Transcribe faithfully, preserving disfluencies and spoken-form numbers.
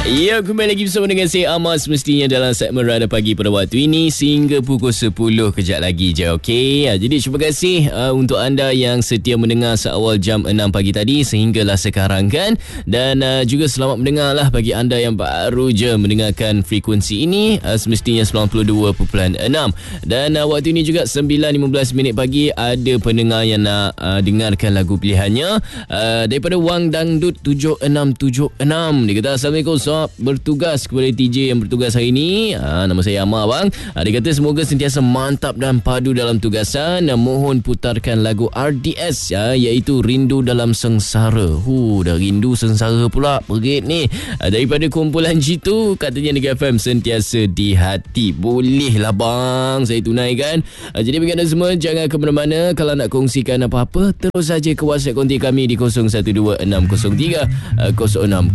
Ya, kembali lagi bersama dengan saya Amal, semestinya dalam segmen Rada Pagi pada waktu ini sehingga pukul sepuluh kejap lagi je, okey. Jadi terima kasih uh, untuk anda yang setia mendengar seawal jam enam pagi tadi sehinggalah sekarang kan. Dan uh, juga selamat mendengarlah bagi anda yang baru je mendengarkan frekuensi ini, uh, semestinya sembilan puluh dua perpuluhan enam. Dan uh, waktu ini juga sembilan lima belas minit pagi ada pendengar yang nak uh, dengarkan lagu pilihannya uh, daripada Wang Dangdut tujuh enam tujuh enam. Dia kata, Assalamualaikum, bertugas kepada T J yang bertugas hari ini. Ha, nama saya Amar bang. Ha, dia kata semoga sentiasa mantap dan padu dalam tugasan. Ha, mohon putarkan lagu R D S ya, iaitu Rindu Dalam Sengsara. Hu, dah rindu sengsara pula perit ni. Ha, daripada kumpulan G two, katanya Negeri F M sentiasa di hati. Boleh lah bang, saya tunaikan. Ha, jadi bagi anda semua jangan ke mana-mana. Kalau nak kongsikan apa-apa terus saja ke WhatsApp konti kami di kosong satu dua enam kosong tiga kosong enam